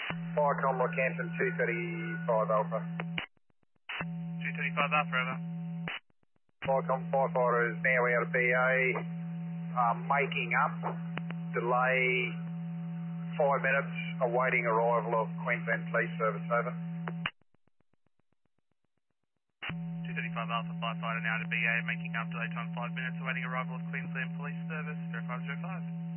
Fire Commodore Canton 235 Alpha. 235 Alpha, over. Firecom firefighter is now out of BA, making up, delay 5 minutes, awaiting arrival of Queensland Police Service, over. 235 Alpha, firefighter now to BA, making up, delay time 5 minutes, awaiting arrival of Queensland Police Service, 0505.